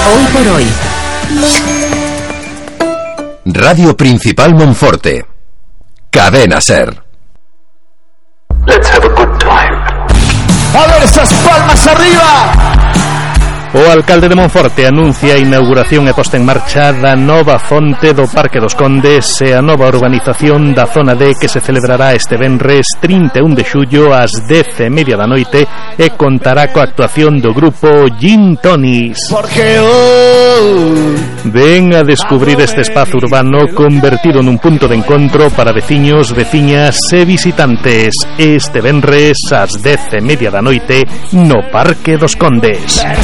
Hoy por hoy. Radio Principal Monforte. Cadena Ser. Let's have a good time. A ver esas palmas arriba. O alcalde de Monforte anuncia a inauguración e posta en marcha da nova fonte do Parque dos Condes e a nova urbanización da zona D que se celebrará este venres 31 de xullo ás 10:30 da noite e contará coa actuación do grupo Gin Tonis. Ven a descubrir este espazo urbano convertido nun punto de encontro para veciños, veciñas e visitantes este venres ás 10:30 da noite no Parque dos Condes.